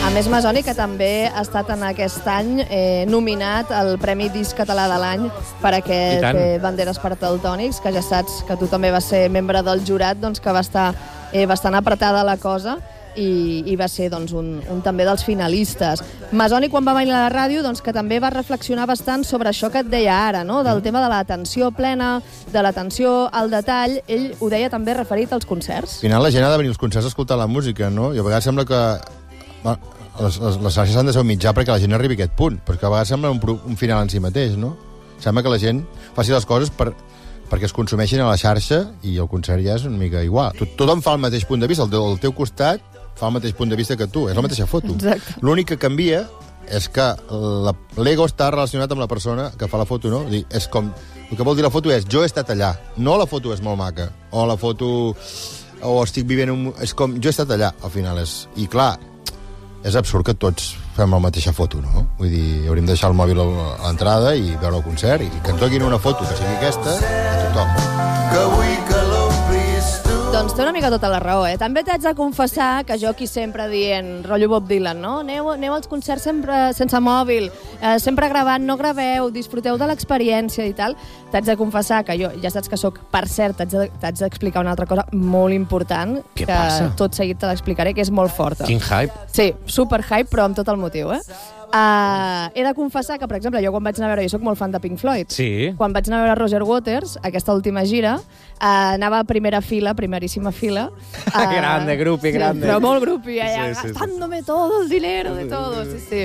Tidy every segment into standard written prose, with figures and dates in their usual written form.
A més, Masoni, que també ha estat en aquest any nominat al Premi Disc Català de l'Any per aquest Banderes per Teltònics, que ja saps que tu també vas ser membre del jurat, doncs que va estar bastant apretada la cosa i va ser doncs, un també dels finalistes. Masoni, quan va venir a la ràdio, doncs, que també va reflexionar bastant sobre això que et deia ara, no? Del tema de l'atenció plena, de l'atenció al detall. Ell ho deia també referit als concerts. Al final la gent ha de venir als concerts a escoltar la música, no? I a vegades sembla que les xarxes han de ser un mitjà perquè la gent arribi a aquest punt, perquè a vegades sembla un final en si mateix, no? Sembla que la gent faci les coses perquè es consumeixin a la xarxa i el concert ja és una mica igual. Tothom fa el mateix punt de vista, el teu costat fa el mateix punt de vista que tu, és la mateixa foto. L'únic que canvia és que l'ego està relacionat amb la persona que fa la foto, no? És com, el que vol dir la foto és jo he estat allà, no la foto és molt maca, o la foto o estic vivint és com jo he estat allà, al final és. I clar, és absurd que tots fem la mateixa foto, no? Vull dir, hauríem de deixar el mòbil a l'entrada i veure el concert i que ens toquin una foto que sigui aquesta a tothom. Que vull que l'omplis tu. Doncs té una mica tota la raó, eh? També t'haig de confessar que jo aquí sempre dient, rotllo Bob Dylan, no? Aneu als concerts sempre sense mòbil, sempre gravant, no graveu, disfruteu de l'experiència i tal. T'haig de confessar que jo, ja saps que sóc, per cert, t'haig d'explicar una altra cosa molt important, Què passa? Tot seguit te l'explicaré, que és molt forta. Quin hype? Sí, super hype, però amb tot el motiu, eh? He de confessar que, per exemple, jo quan vaig anar a veure, jo soc molt fan de Pink Floyd. Sí. Quan vaig anar a veure Roger Waters, aquesta última gira, anava a primera fila, primeríssima fila. Grande, grupi, grande. Però molt grupi, allà, Sí. gastándome todo el dinero de todo, sí.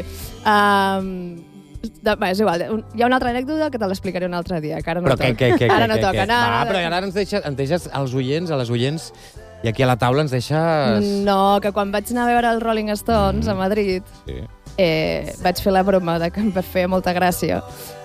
És igual, hi ha una altra anècdota que te l'explicaré un altre dia, que ara no toca. Ara no toca. Va, però ara ens deixes als oients, a les oients, i aquí a la taula ens deixes... No, que quan vaig anar a veure els Rolling Stones a Madrid, vaig fer la broma de que em va fer molta gràcia.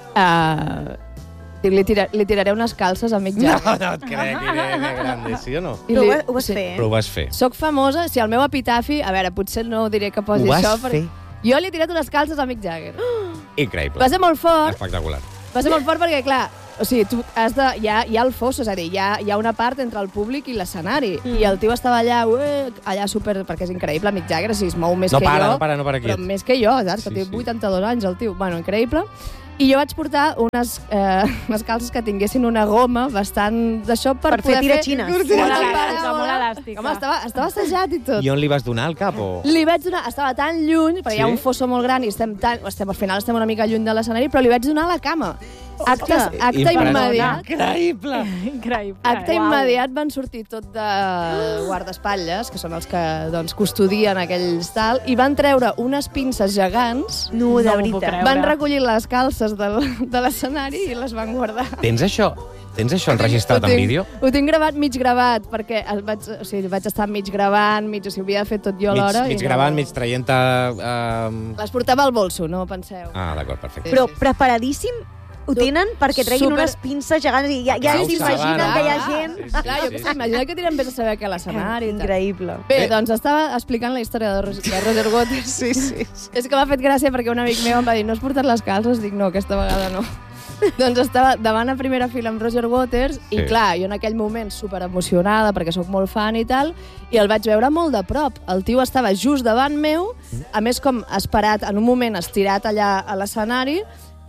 Li tiraré unes calces a Mick Jagger. No et crec, Irene Grande, sí o no? Però ho vas fer, Però ho vas fer. Soc famosa, si el meu epitafi... A veure, potser no diré que posi Ho vas això, fer? Jo li he tirat unes calces a Mick Jagger. Increïble. Va ser molt fort. Espectacular. Va ser molt fort perquè, clar, o sigui, tu has de... Hi ha el fosso, és a dir, hi ha una part entre el públic i l'escenari. I el tio estava allà super... Perquè és increïble, Mick Jagger, si es mou més que jo. No para quiet. Però més que jo, saps? Que té 82 anys, el tio. Bueno, increïble. I jo vaig portar unes calces que tinguessin una goma bastant d'això per fer tiratxines. Molt elàstic. Home, estava assajat i tot. I on li vas donar el cap? Li vaig donar... Estava tan lluny, perquè hi ha un fosso molt gran i al final estem una mica lluny de l'escenari, però li vaig donar a la cama. Acte immediat. Increïble. Acte immediat van sortir tot de guardaespatlles, que són els que custodien aquells tal, i van treure unes pinces gegants. No, de veritat. Van recollir les calces de l'escenari i les van guardar. Tens això enregistrat en vídeo? Ho tinc gravat, mig gravat, perquè vaig estar mig gravant, o sigui, havia de fer tot jo alhora. Mig gravant, mig traient-te... Les portava al bolso, no penseu. Ah, d'acord, perfecte. Però preparadíssim ho tenen perquè treguin unes pinces gegants i ja s'imaginen que hi ha gent... Clar, jo que s'imagina que tiren vés a saber que a l'escenari. Increïble. Bé, doncs estava explicant la història de Roger Waters. Sí. És que m'ha fet gràcia perquè un amic meu em va dir no has portat les calces? Dic, no, aquesta vegada no. Doncs estava davant a primera fila amb Roger Waters i clar, jo en aquell moment super emocionada perquè sóc molt fan i tal, i el vaig veure molt de prop. El tio estava just davant meu, a més com esperat en un moment estirat allà a l'escenari,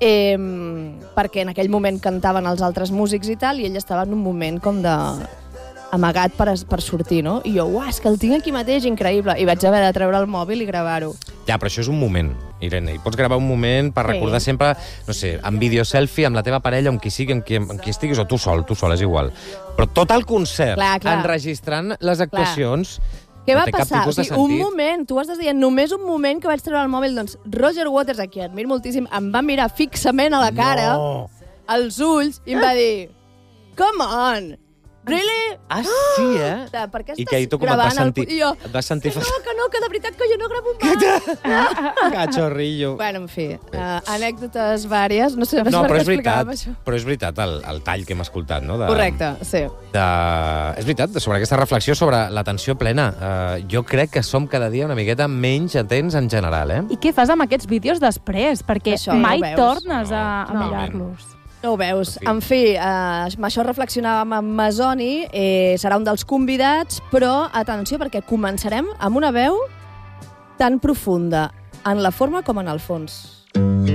perquè en aquell moment cantaven els altres músics i tal, i ell estava en un moment com de amagat per sortir, no? I jo, és que el tinc aquí mateix, increïble. I vaig haver de treure el mòbil i gravar-ho. Ja, però això és un moment, Irene. I pots gravar un moment per recordar sempre, no sé, amb vídeo selfie, amb la teva parella, amb qui sigui, amb qui estiguis, o tu sol, és igual. Però tot el concert, enregistrant les actuacions... Què va passar? O sigui, un moment, tu estàs dient, només un moment que vaig treure el mòbil, doncs Roger Waters, a qui admiro moltíssim, em va mirar fixament a la cara, als ulls, i em va dir, come on, really? Ah, sí, eh? Per què I que tu com et vas sentir? Et vas sentir... Que de veritat que jo no gravo mai. Cachorrillo. Bueno, en fi, anècdotes vàries, no sé per què explicàvem això. Però és veritat el tall que hem escoltat, no? Correcte, sí. És veritat, sobre aquesta reflexió sobre l'atenció plena. Jo crec que som cada dia una miqueta menys atents en general, eh? I què fas amb aquests vídeos després? Perquè mai tornes a mirar-los. No ho veus. En fi, amb això reflexionàvem amb Masoni, serà un dels convidats, però atenció, perquè començarem amb una veu tan profunda en la forma com en el fons.